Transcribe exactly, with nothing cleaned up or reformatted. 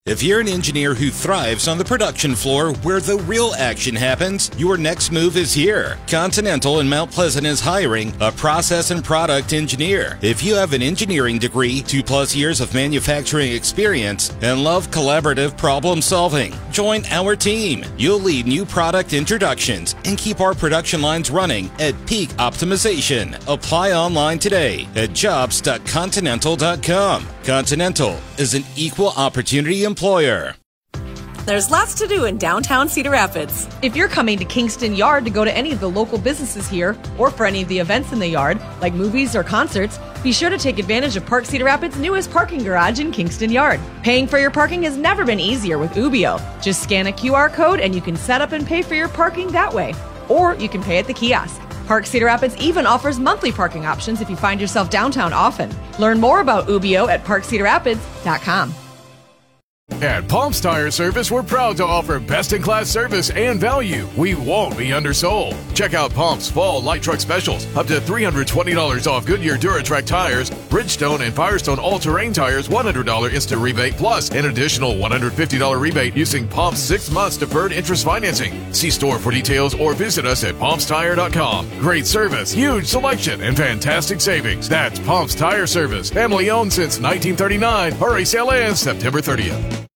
If you're an engineer who thrives on the production floor where the real action happens, your next move is here. Continental in Mount Pleasant is hiring a process and product engineer. If you have an engineering degree, two plus years of manufacturing experience, and love collaborative problem solving, join our team. You'll lead new product introductions and keep our production lines running at peak optimization. Apply online today at jobs dot continental dot com. Continental is an equal opportunity employer. There's lots to do in downtown Cedar Rapids. If you're coming to Kingston Yard to go to any of the local businesses here, or for any of the events in the yard, like movies or concerts, be sure to take advantage of Park Cedar Rapids' newest parking garage in Kingston Yard. Paying for your parking has never been easier with Ubio. Just scan a Q R code and you can set up and pay for your parking that way. Or you can pay at the kiosk. Park Cedar Rapids even offers monthly parking options if you find yourself downtown often. Learn more about Ubio at park cedar rapids dot com. At Palms Tire Service, we're proud to offer best-in-class service and value. We won't be undersold. Check out Palms Fall Light Truck Specials. Up to three hundred twenty dollars off Goodyear Duratrac tires, Bridgestone and Firestone all-terrain tires, one hundred dollars instant rebate, plus an additional one hundred fifty dollars rebate using Palms six months deferred interest financing. See store for details or visit us at palms tire dot com. Great service, huge selection, and fantastic savings. That's Palms Tire Service. Family owned since nineteen thirty-nine. Hurry, sale ends September thirtieth.